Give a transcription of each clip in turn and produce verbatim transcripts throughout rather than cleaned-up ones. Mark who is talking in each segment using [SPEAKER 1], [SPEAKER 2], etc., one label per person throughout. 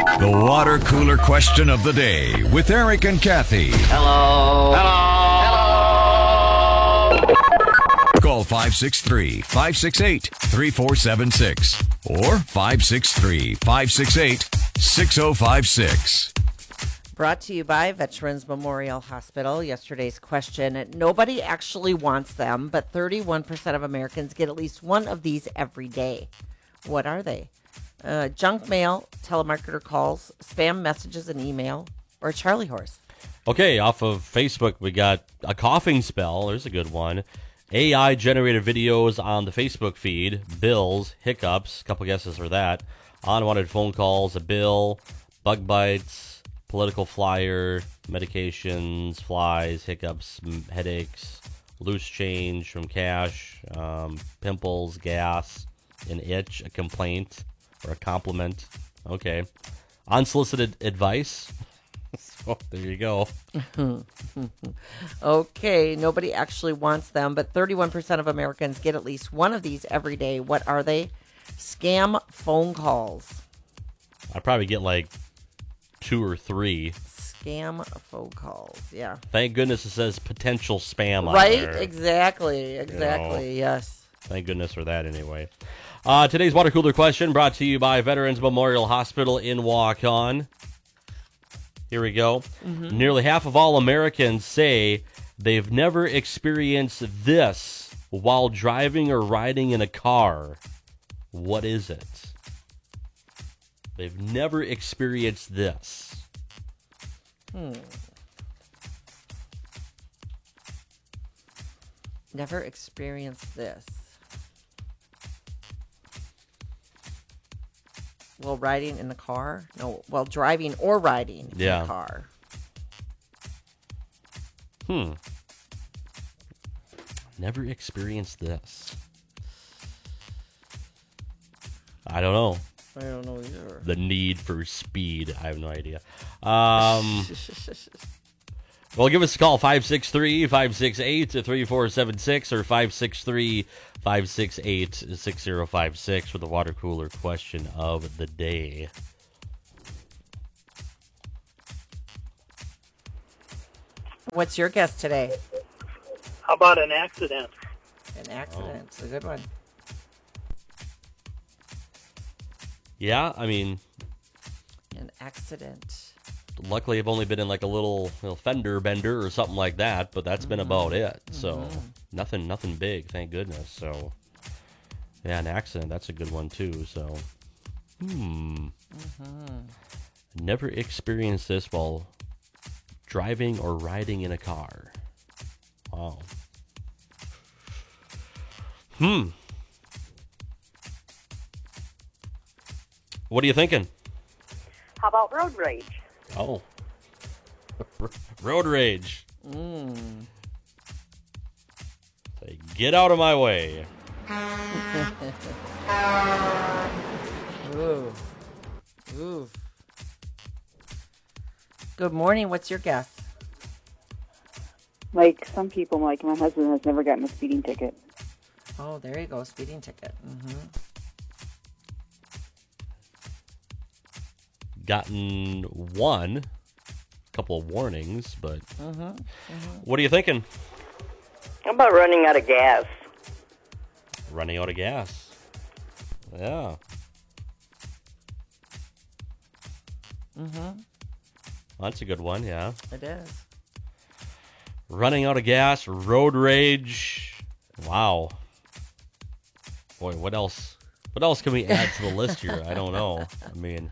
[SPEAKER 1] The water cooler question of the day with Eric and Kathy.
[SPEAKER 2] Hello. Hello. Hello.
[SPEAKER 1] Call five six three, five six eight, three four seven six or five six three, five six eight, six oh five six.
[SPEAKER 3] Brought to you by Veterans Memorial Hospital. Yesterday's question, nobody actually wants them, but thirty-one percent of Americans get at least one of these every day. What are they? Uh, junk mail, telemarketer calls, spam messages and email, or a Charlie horse?
[SPEAKER 4] Okay, off of Facebook, we got a coughing spell. There's a good one. A I-generated videos on the Facebook feed, bills, hiccups, a couple guesses for that, unwanted phone calls, a bill, bug bites, political flyer, medications, flies, hiccups, headaches, loose change from cash, um, pimples, gas, an itch, a complaint, or a compliment. Okay. Unsolicited advice. So there you go.
[SPEAKER 3] Okay, nobody actually wants them, but thirty-one percent of Americans get at least one of these every day. What are they? Scam phone calls.
[SPEAKER 4] I probably get like two or three.
[SPEAKER 3] Scam phone calls, yeah.
[SPEAKER 4] Thank goodness it says potential spam on
[SPEAKER 3] Right?
[SPEAKER 4] there.
[SPEAKER 3] Exactly, exactly,
[SPEAKER 4] You know.
[SPEAKER 3] yes.
[SPEAKER 4] Thank goodness for that anyway. Uh, today's water cooler question brought to you by Veterans Memorial Hospital in Waukon. Here we go. Mm-hmm. Nearly half of all Americans say they've never experienced this while driving or riding in a car. What is it? They've never experienced this.
[SPEAKER 3] Hmm. Never experienced this. While riding in the car? No, while driving or riding
[SPEAKER 4] yeah.
[SPEAKER 3] in the car.
[SPEAKER 4] Hmm. Never experienced this. I don't know.
[SPEAKER 3] I don't know either.
[SPEAKER 4] The need for speed. I have no idea. Um, well, give us a call, five six three, five six eight, three four seven six or five six three, five six eight, six oh five six for the water cooler question of the day.
[SPEAKER 3] What's your guess today?
[SPEAKER 5] How about an accident?
[SPEAKER 3] An accident. It's a good one.
[SPEAKER 4] Yeah, I mean,
[SPEAKER 3] An accident.
[SPEAKER 4] luckily I've only been in like a little, little fender bender or something like that, but that's mm-hmm. been about it. So mm-hmm. nothing, nothing big, thank goodness. So yeah, an accident, that's a good one too. So, hmm, mm-hmm. never experienced this while driving or riding in a car. Wow. Hmm. What are you thinking?
[SPEAKER 6] How about road rage?
[SPEAKER 4] Oh. Road rage.
[SPEAKER 3] Mm.
[SPEAKER 4] Say, get out of my way.
[SPEAKER 3] Ooh. Ooh. Good morning. What's your guess?
[SPEAKER 6] Like some people, like my husband has never gotten a speeding ticket.
[SPEAKER 3] Oh, there you go. Speeding ticket. Mm-hmm.
[SPEAKER 4] Gotten one, a couple of warnings, but
[SPEAKER 3] mm-hmm. Mm-hmm.
[SPEAKER 4] What are you thinking?
[SPEAKER 2] How about running out of gas?
[SPEAKER 4] Running out of gas. Yeah.
[SPEAKER 3] Mm-hmm.
[SPEAKER 4] Well, that's a good one, yeah.
[SPEAKER 3] It is.
[SPEAKER 4] Running out of gas, road rage. Wow. Boy, what else? What else can we add to the list here? I don't know. I mean,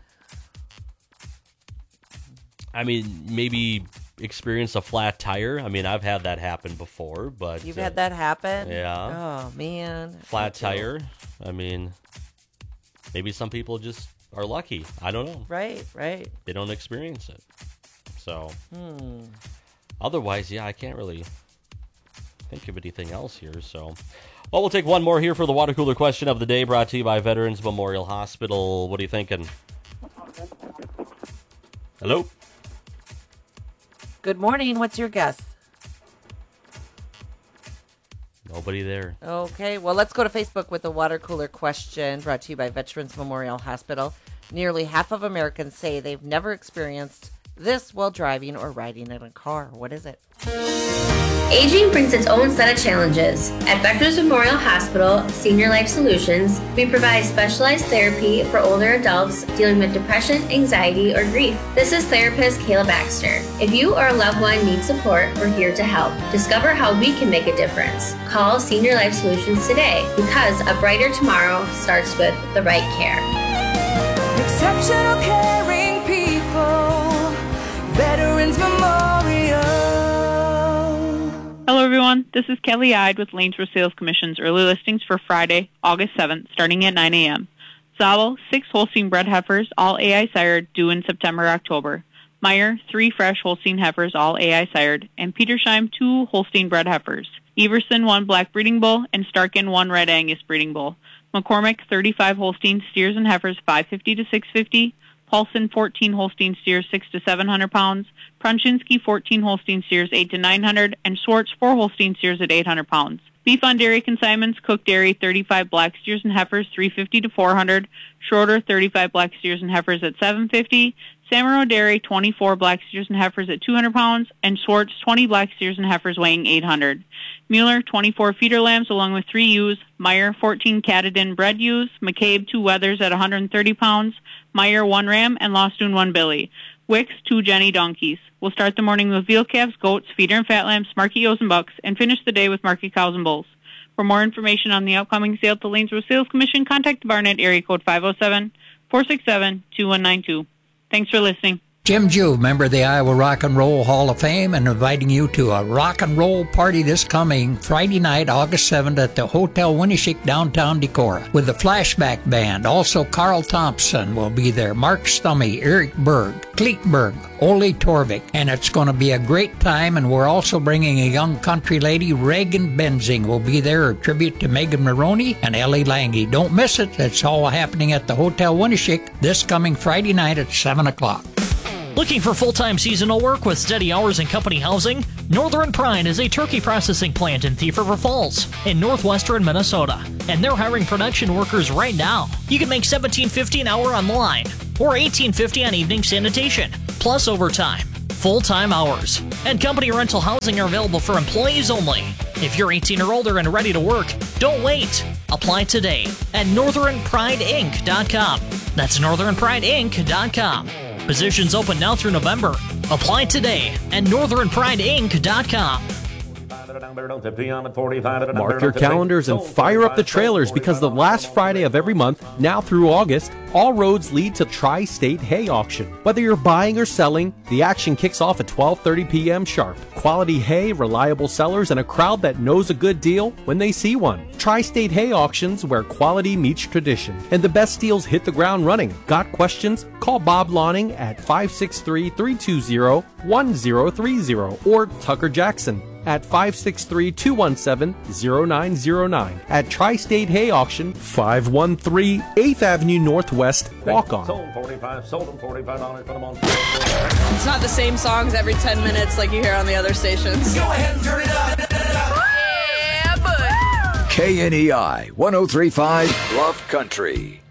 [SPEAKER 4] I mean, maybe experience a flat tire. I mean, I've had that happen before, but
[SPEAKER 3] You've
[SPEAKER 4] uh,
[SPEAKER 3] had that happen?
[SPEAKER 4] Yeah.
[SPEAKER 3] Oh, man.
[SPEAKER 4] Flat tire. I mean, maybe some people just are lucky. I don't know.
[SPEAKER 3] Right, right.
[SPEAKER 4] They don't experience it. So,
[SPEAKER 3] Hmm.
[SPEAKER 4] otherwise, yeah, I can't really think of anything else here. So, well, we'll take one more here for the water cooler question of the day, brought to you by Veterans Memorial Hospital. What are you thinking? Hello?
[SPEAKER 3] Good morning. What's your guess?
[SPEAKER 4] Nobody there.
[SPEAKER 3] Okay, well, let's go to Facebook with the water cooler question brought to you by Veterans Memorial Hospital. Nearly half of Americans say they've never experienced this while driving or riding in a car. What is it?
[SPEAKER 7] Aging brings its own set of challenges. At Veterans Memorial Hospital Senior Life Solutions, we provide specialized therapy for older adults dealing with depression, anxiety, or grief. This is therapist Kayla Baxter. If you or a loved one need support, we're here to help. Discover how we can make a difference. Call Senior Life Solutions today, because a brighter tomorrow starts with the right care.
[SPEAKER 8] Exceptional caring people, Veterans Memorial.
[SPEAKER 9] Hello everyone, this is Kelly Ide with Lanesboro Sales Commission's early listings for Friday, August seventh, starting at nine a.m. Zobel, six Holstein bred heifers, all A I sired, due in September, October. Meyer, three fresh Holstein heifers, all A I sired, and Petersheim, two Holstein bred heifers. Everson, one black breeding bull, and Starkin, one red Angus breeding bull. McCormick, thirty-five Holstein steers and heifers, five fifty to six fifty. Paulson, fourteen Holstein steers, six to seven hundred pounds. Prunchinsky, fourteen Holstein steers, eight to nine hundred. And Schwartz, four Holstein steers at eight hundred pounds. Beef on dairy consignments, Cook Dairy, thirty-five black steers and heifers, three fifty to four hundred. Schroeder, thirty-five black steers and heifers at seven fifty. Samaro Dairy, twenty-four black steers and heifers at two hundred pounds. And Schwartz, twenty black steers and heifers weighing eight hundred. Mueller, twenty-four feeder lambs along with three ewes. Meyer, fourteen Katadin bred ewes. McCabe, two wethers at one hundred thirty pounds. Meyer, one ram, and Lostoon, one billy. Wicks, two Jenny donkeys. We'll start the morning with veal calves, goats, feeder and fat lambs, market ewes and bucks, and finish the day with market cows and bulls. For more information on the upcoming sale at the Lanesboro Sales Commission, contact the Barnett area code five oh seven, four six seven, two one nine two. Thanks for listening.
[SPEAKER 10] Jim Juve, member of the Iowa Rock and Roll Hall of Fame, and inviting you to a rock and roll party this coming Friday night, August seventh, at the Hotel Winneshiek, downtown Decorah, with the Flashback Band. Also, Carl Thompson will be there, Mark Stummy, Eric Berg, Kleetberg, Ole Torvik, and it's going to be a great time. And we're also bringing a young country lady, Reagan Benzing, will be there, a tribute to Megan Maroney and Ellie Lange. Don't miss it. It's all happening at the Hotel Winneshiek this coming Friday night at seven o'clock.
[SPEAKER 11] Looking for full-time seasonal work with steady hours and company housing? Northern Pride is a turkey processing plant in Thief River Falls in northwestern Minnesota, and they're hiring production workers right now. You can make seventeen fifty an hour on the line or eighteen fifty on evening sanitation, plus overtime. Full-time hours and company rental housing are available for employees only. If you're eighteen or older and ready to work, don't wait. Apply today at northern pride inc dot com. That's northern pride inc dot com. Positions open now through November. Apply today at northern pride inc dot com.
[SPEAKER 12] Mark your calendars and fire up the trailers, because the last Friday of every month, now through August, all roads lead to Tri-State Hay Auction. Whether you're buying or selling, the action kicks off at twelve thirty p.m. sharp. Quality hay, reliable sellers, and a crowd that knows a good deal when they see one. Tri-State Hay Auctions, where quality meets tradition, and the best deals hit the ground running. Got questions? Call Bob Lawning at five six three, three two zero, one zero three zero or Tucker Jackson at five six three, two one seven, zero nine zero nine. At Tri-State Hay Auction, five one three eighth Avenue Northwest, Walk-On.
[SPEAKER 13] Sold forty-five, sold them forty-five dollars, put them on. It's not the same songs every ten minutes like you hear on the other stations. Go ahead and turn it up.
[SPEAKER 1] K N E I one oh three point five Bluff Country.